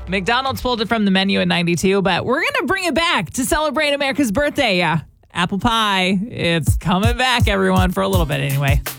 McDonald's pulled it from the menu in 92, but we're going to bring it back to celebrate America's birthday. Yeah, apple pie. It's coming back, everyone, for a little bit anyway.